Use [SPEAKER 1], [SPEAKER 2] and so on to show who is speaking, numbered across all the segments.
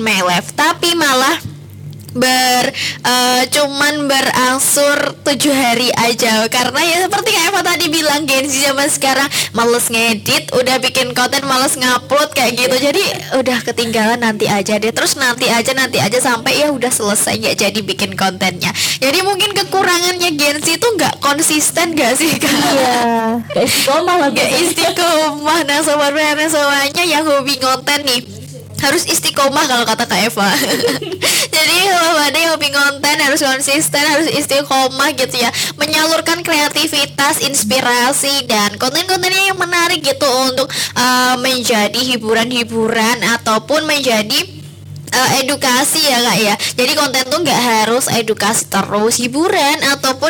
[SPEAKER 1] my life, tapi malah cuman berangsur 7 hari aja, karena ya seperti kayak Eva tadi bilang, Gen Z zaman sekarang males ngedit, udah bikin konten males ngupload kayak gitu, jadi udah ketinggalan nanti aja deh, terus nanti aja sampai ya udah selesai nggak jadi bikin kontennya. Jadi mungkin kekurangannya Gen Z itu nggak konsisten gak sih Kak?
[SPEAKER 2] Iya, gak istiqomah lah,
[SPEAKER 1] gak istiqomah. Nah sobat PNS semuanya yang hobi konten nih harus istiqomah kalau kata Kak Eva. Jadi kalau ada yang hobi konten harus konsisten, harus istiqomah gitu ya, menyalurkan kreativitas, inspirasi dan konten-kontennya yang menarik gitu untuk menjadi hiburan-hiburan ataupun menjadi edukasi ya Kak ya. Jadi konten tuh nggak harus edukasi terus, hiburan ataupun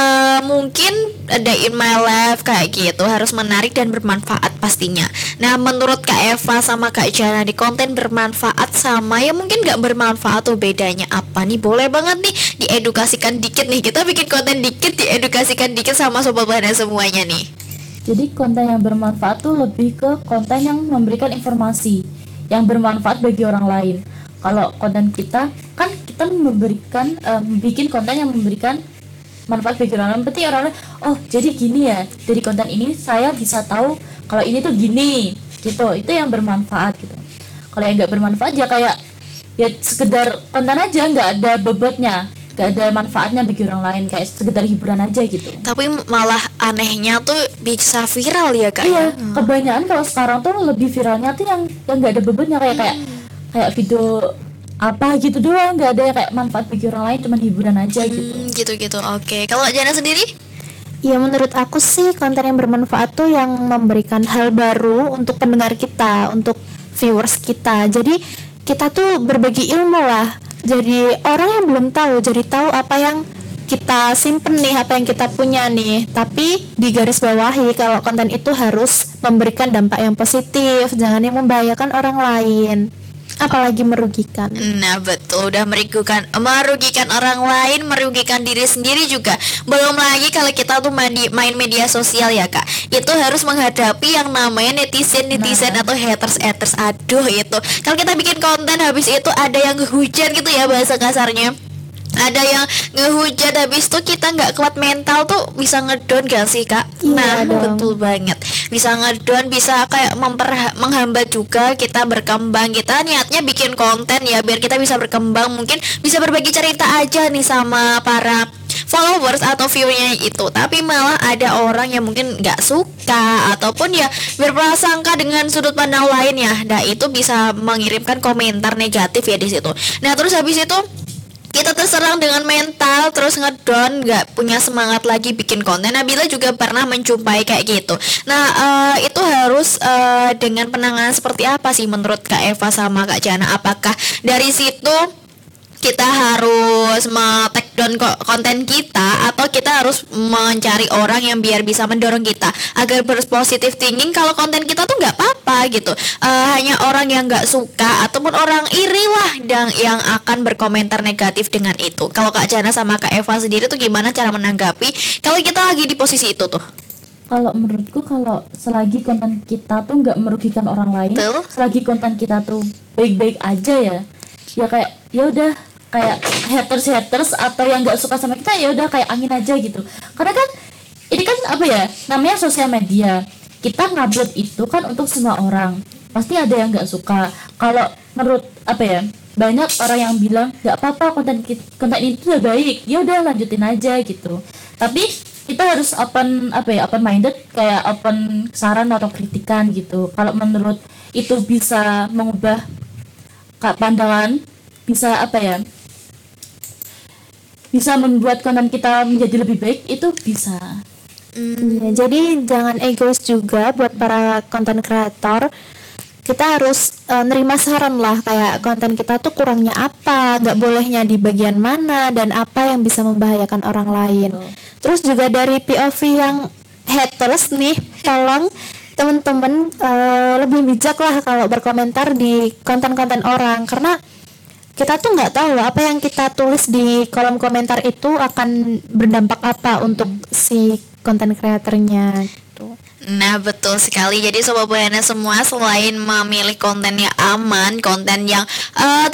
[SPEAKER 1] mungkin day in my life kayak gitu, harus menarik dan bermanfaat pastinya. Nah menurut Kak Eva sama Kak Jana, di konten bermanfaat sama ya mungkin nggak bermanfaat tuh bedanya apa nih? Boleh banget nih diedukasikan dikit nih, kita bikin konten dikit diedukasikan dikit sama sobat Bahana semuanya nih.
[SPEAKER 2] Jadi konten yang bermanfaat tuh lebih ke konten yang memberikan informasi yang bermanfaat bagi orang lain. Kalau konten kita kan kita memberikan bikin konten yang memberikan manfaat bagi orang lain, berarti orang lain oh jadi gini ya, dari konten ini saya bisa tahu kalau ini tuh gini gitu, itu yang bermanfaat gitu. Kalau yang nggak bermanfaat ya kayak ya sekedar konten aja, nggak ada bobotnya, nggak ada manfaatnya bagi orang lain, kayak sekedar hiburan aja gitu.
[SPEAKER 1] Tapi malah anehnya tuh bisa viral ya Kak.
[SPEAKER 2] Iya, kebanyakan kalau sekarang tuh lebih viralnya tuh yang nggak ada bobotnya, kayak video apa gitu doang, nggak ada kayak manfaat bagi orang lain, cuman hiburan aja
[SPEAKER 1] gitu. Oke. Kalau Jana sendiri?
[SPEAKER 3] Ya menurut aku sih konten yang bermanfaat tuh yang memberikan hal baru untuk pendengar kita, untuk viewers kita. Jadi kita tuh berbagi ilmu lah. Jadi orang yang belum tahu jadi tahu apa yang kita simpen nih, apa yang kita punya nih. Tapi di garis bawahi kalau konten itu harus memberikan dampak yang positif, jangan yang membahayakan orang lain, apalagi merugikan.
[SPEAKER 1] Nah betul, udah merugikan orang lain, merugikan diri sendiri juga. Belum lagi kalau kita tuh main media sosial ya Kak, itu harus menghadapi yang namanya netizen atau haters. Aduh itu, kalau kita bikin konten habis itu ada yang ngehujat gitu ya bahasa kasarnya, ada yang ngehujat, habis itu kita nggak kuat mental tuh bisa ngedon gak sih Kak? Nah betul banget, bisa ngedon, bisa kayak menghambat juga kita berkembang. Kita niatnya bikin konten ya biar kita bisa berkembang, mungkin bisa berbagi cerita aja nih sama para followers atau viewernya itu, tapi malah ada orang yang mungkin nggak suka ataupun ya berprasangka dengan sudut pandang lainnya. Nah itu bisa mengirimkan komentar negatif ya di situ. Nah terus habis itu kita terserang dengan mental, terus ngedown, nggak punya semangat lagi bikin konten. Nabila juga pernah menjumpai kayak gitu. Nah itu harus dengan penanganan seperti apa sih menurut Kak Eva sama Kak Jana? Apakah dari situ kita harus take down konten kita, atau kita harus mencari orang yang biar bisa mendorong kita agar berpositif thinking kalau konten kita tuh nggak apa-apa gitu, hanya orang yang nggak suka ataupun orang iri lah yang akan berkomentar negatif dengan itu. Kalau Kak Jana sama Kak Eva sendiri tuh gimana cara menanggapi kalau kita lagi di posisi itu tuh?
[SPEAKER 2] Kalau menurutku, kalau selagi konten kita tuh nggak merugikan orang lain, selagi konten kita tuh baik-baik aja ya kayak ya udah, kayak haters atau yang nggak suka sama kita ya udah kayak angin aja gitu. Karena kan ini kan apa ya namanya sosial media, kita ngupload itu kan untuk semua orang, pasti ada yang nggak suka. Kalau menurut apa ya, banyak orang yang bilang nggak apa-apa, konten itu udah baik, ya udah lanjutin aja gitu. Tapi kita harus open minded, kayak open saran atau kritikan gitu. Kalau menurut itu bisa mengubah pandangan, bisa bisa membuat konten kita menjadi lebih baik, itu bisa.
[SPEAKER 3] Ya, jadi jangan egois juga buat para konten kreator. Kita harus nerima saran lah, kayak konten kita tuh kurangnya apa, nggak bolehnya di bagian mana, dan apa yang bisa membahayakan orang lain. Terus juga dari POV yang haters nih, tolong teman-teman lebih bijak lah kalau berkomentar di konten-konten orang, karena kita tuh nggak tahu apa yang kita tulis di kolom komentar itu akan berdampak apa untuk si konten kreatornya gitu.
[SPEAKER 1] Nah betul sekali. Jadi Sobat Buana semua, selain memilih konten yang aman, konten yang